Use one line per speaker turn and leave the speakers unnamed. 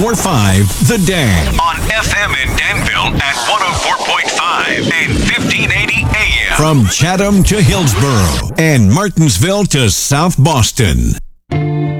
104.5 The Dam.
On FM in Danville at 104.5 and 1580 AM.
From Chatham to Hillsborough and Martinsville to South Boston.